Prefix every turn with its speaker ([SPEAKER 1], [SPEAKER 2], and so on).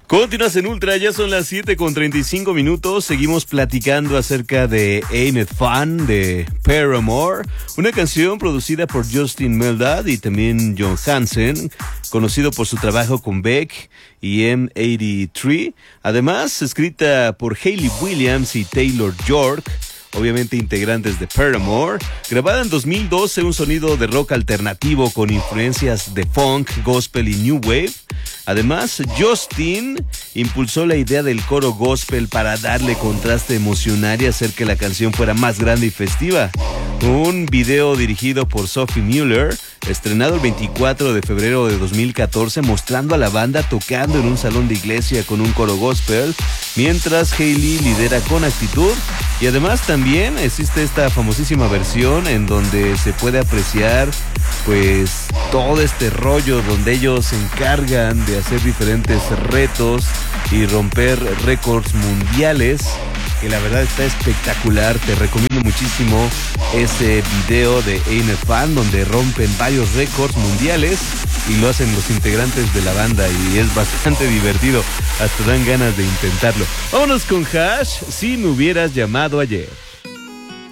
[SPEAKER 1] Continúas en Ultra, ya son las 7:35. Seguimos platicando acerca de Ain't It Fun de Paramore, una canción producida por Justin Meldad y también John Hansen, conocido por su trabajo con Beck y M83. Además, escrita por Hayley Williams y Taylor York, obviamente integrantes de Paramore, grabada en 2012, un sonido de rock alternativo con influencias de funk, gospel y new wave. Además, Justin impulsó la idea del coro gospel para darle contraste emocional y hacer que la canción fuera más grande y festiva. Un video dirigido por Sophie Muller, estrenado el 24 de febrero de 2014, mostrando a la banda tocando en un salón de iglesia con un coro gospel, mientras Hayley lidera con actitud. Y además también existe esta famosísima versión en donde se puede apreciar pues todo este rollo donde ellos se encargan de hacer diferentes retos y romper récords mundiales, que la verdad está espectacular. Te recomiendo muchísimo ese video de Ain't It Fun, donde rompen varios récords mundiales y lo hacen los integrantes de la banda y es bastante divertido, hasta dan ganas de intentarlo. Vámonos con Hash, Si Me Hubieras Llamado Ayer.